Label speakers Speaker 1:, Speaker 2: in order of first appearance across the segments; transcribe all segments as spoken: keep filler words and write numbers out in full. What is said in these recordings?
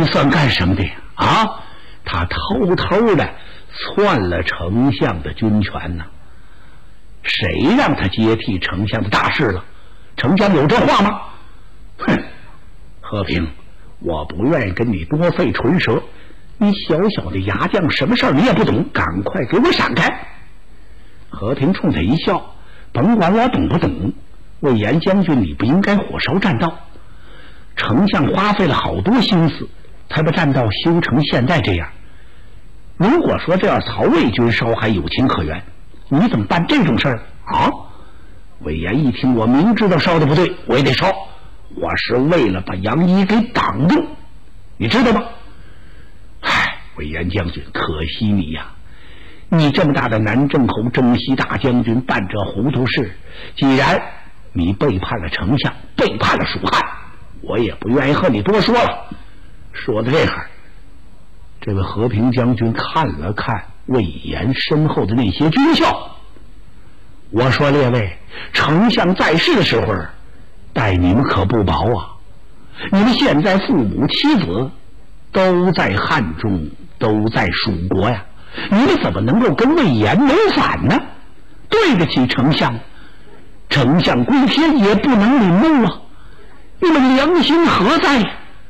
Speaker 1: 你算干什么的呀？啊，他偷偷的篡了丞相的军权呢。谁让他接替丞相的大事了？丞相有这话吗？哼，和平，我不愿意跟你多费唇舌。你小小的牙将，什么事儿你也不懂，赶快给我闪开！和平冲他一笑，甭管我懂不懂，魏延将军，你不应该火烧栈道。丞相花费了好多心思，才把栈道修成现在这样。如果说这样曹魏军烧还有情可原，你怎么办这种事儿啊？魏延一听，我明知道烧的不对，我也得烧，我是为了把杨仪给挡住，你知道吗？唉，魏延将军，可惜你呀！你这么大的南郑侯征西大将军，办这糊涂事，既然你背叛了丞相，背叛了蜀汉，我也不愿意和你多说了。说到这会儿，这位和平将军看了看魏延身后的那些军校，我说列位，丞相在世的时候待你们可不薄啊！你们现在父母妻子都在汉中，都在蜀国呀，你们怎么能够跟魏延谋反呢？对得起丞相，丞相归天也不能领怒啊！你们良心何在？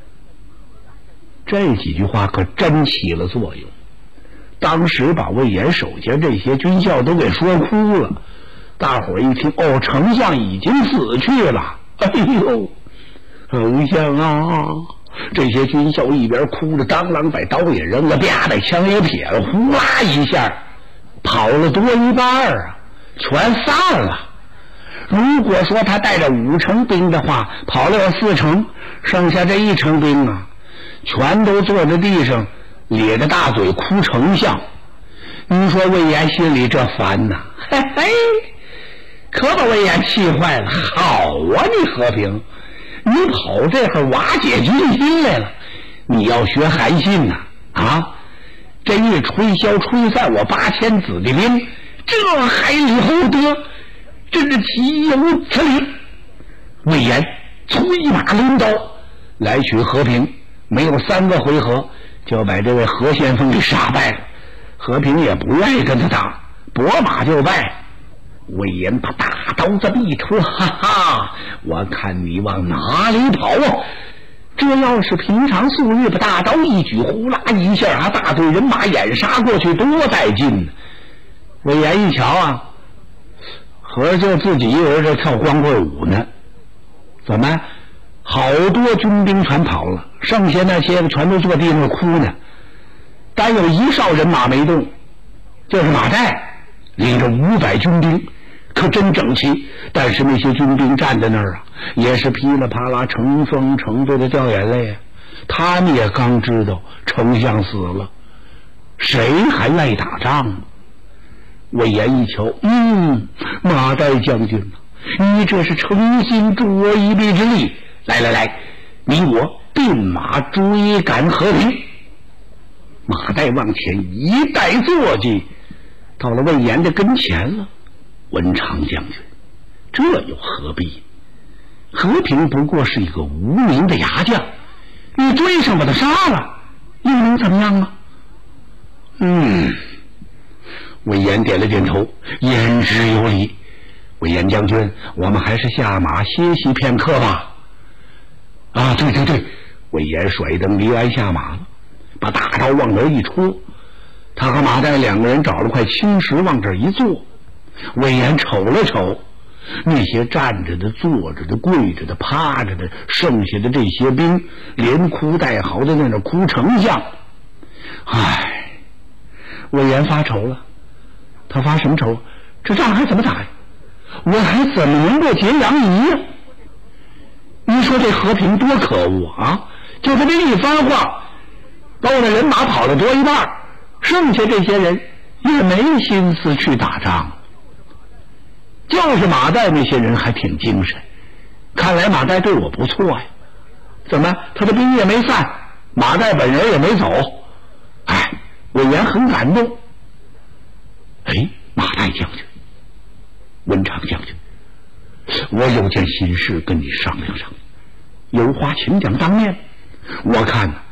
Speaker 1: 这几句话可真起了作用，当时把魏延手下这些军校都给说哭了。大伙一听，哦，丞相已经死去了。哎呦，丞相啊！这些军校一边哭着，当啷把刀也扔了，啪的枪也撇了，呼啦一下跑了多一半啊，全散了。如果说他带着五成兵的话，跑了有四成，剩下这一成兵啊，全都坐在地上咧着大嘴哭丞相。您说魏延心里这烦呐，嘿嘿，可把魏延气坏了。好啊，你和平，你跑这会儿瓦解军心来了，你要学韩信呐！啊，真是吹箫吹散我八千子弟兵，这海里后德，真是岂有此理！魏延催马抡刀来取和平，没有三个回合就把这位何先锋给杀败了。和平也不愿意跟他打，拨马就败。魏延把大刀子一出，哈哈，我看你往哪里跑啊！这要是平常素日把大刀一举，呼啦一下啊，大队人马掩杀过去，多带劲呢！魏延一瞧啊，合着自己一人这跳光棍舞呢，怎么好多军兵全跑了，剩下那些全都坐地上哭呢。单有一哨人马没动，就是马岱领着五百军兵，可真整齐。但是那些军兵站在那儿啊，也是噼里啪啦成双成对的掉眼泪啊。他们也刚知道丞相死了，谁还爱打仗？魏延一瞧，嗯，马岱将军啊，你这是诚心助我一臂之力。来来来，你我并马追赶和平。马岱往前一带坐骑，到了魏延的跟前了。文长将军，这又何必？和平不过是一个无名的牙将，你追上把他杀了，又能怎么样啊？嗯，魏延点了点头，言之有理。魏延将军，我们还是下马歇息片刻吧。啊，对对对，魏延甩蹬离鞍下马了，把大刀往这一戳。他和马岱两个人找了块青石往这一坐。魏延瞅了瞅那些站着的、坐着的、跪着的、趴着的，剩下的这些兵，连哭带嚎的在那哭丞相。唉，魏延发愁了。他发什么愁？这仗还怎么打呀？我还怎么能够劫杨仪呀？你说这和平多可恶啊！就他这一番话，把我的人马跑了多一半，剩下这些人也没心思去打仗。就是马岱那些人还挺精神，看来马岱对我不错呀。怎么他的兵也没散，马岱本人也没走？哎，魏延很感动。哎，马岱将军，文长将军，我有件心事跟你商量商量，有话请讲当面。我看